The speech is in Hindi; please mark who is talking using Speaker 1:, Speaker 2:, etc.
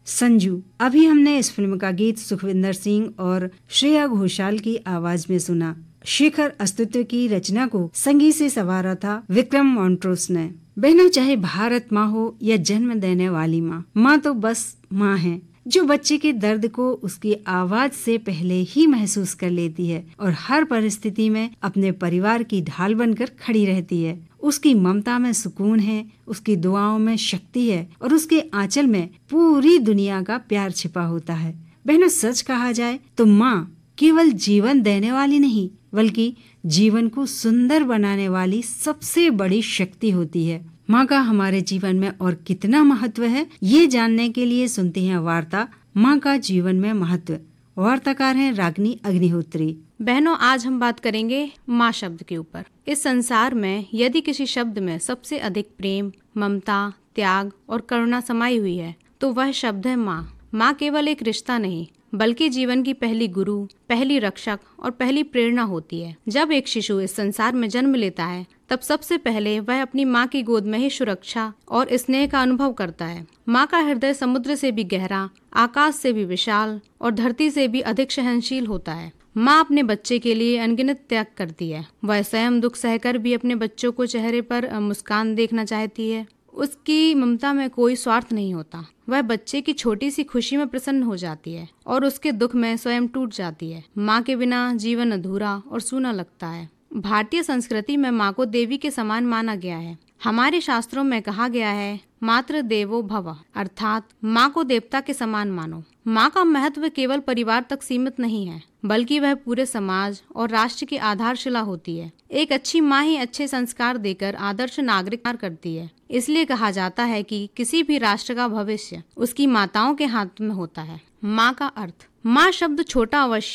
Speaker 1: संजू। अभी हमने इस फिल्म का गीत सुखविंदर सिंह और श्रेया घोषाल की आवाज में सुना। शेखर अस्तित्व की रचना को संगीत से संवारा था विक्रम मॉन्ट्रोस ने। बहनों, चाहे भारत माँ हो या जन्म देने वाली माँ तो बस माँ है, जो बच्चे के दर्द को उसकी आवाज से पहले ही महसूस कर लेती है और हर परिस्थिति में अपने परिवार की ढाल बनकर खड़ी रहती है। उसकी ममता में सुकून है, उसकी दुआओं में शक्ति है और उसके आंचल में पूरी दुनिया का प्यार छिपा होता है। बहनों, सच कहा जाए तो माँ केवल जीवन देने वाली नहीं, बल्कि जीवन को सुंदर बनाने वाली सबसे बड़ी शक्ति होती है। माँ का हमारे जीवन में और कितना महत्व है, ये जानने के लिए सुनते हैं वार्ता माँ का जीवन में महत्व। वार्ताकार हैं रागिनी अग्निहोत्री।
Speaker 2: बहनों, आज हम बात करेंगे माँ शब्द के ऊपर। इस संसार में यदि किसी शब्द में सबसे अधिक प्रेम, ममता, त्याग और करुणा समाई हुई है तो वह शब्द है माँ। माँ केवल एक रिश्ता नहीं, बल्कि जीवन की पहली गुरु, पहली रक्षक और पहली प्रेरणा होती है। जब एक शिशु इस संसार में जन्म लेता है तब सबसे पहले वह अपनी माँ की गोद में ही सुरक्षा और स्नेह का अनुभव करता है। माँ का हृदय समुद्र से भी गहरा, आकाश से भी विशाल और धरती से भी अधिक सहनशील होता है। माँ अपने बच्चे के लिए अनगिनत त्याग करती है। वह स्वयं दुख सहकर भी अपने बच्चों को चेहरे पर मुस्कान देखना चाहती है। उसकी ममता में कोई स्वार्थ नहीं होता। वह बच्चे की छोटी सी खुशी में प्रसन्न हो जाती है और उसके दुख में स्वयं टूट जाती है। माँ के बिना जीवन अधूरा और सूना लगता है। भारतीय संस्कृति में माँ को देवी के समान माना गया है। हमारे शास्त्रों में कहा गया है, मातृ देवो भव, अर्थात माँ को देवता के समान मानो। माँ का महत्व केवल परिवार तक सीमित नहीं है, बल्कि वह पूरे समाज और राष्ट्र की आधारशिला होती है। एक अच्छी माँ ही अच्छे संस्कार देकर आदर्श नागरिक करती है। इसलिए कहा जाता है कि किसी भी राष्ट्र का भविष्य उसकी माताओं के हाथ में होता है। माँ का अर्थ। माँ शब्द छोटा अवश्य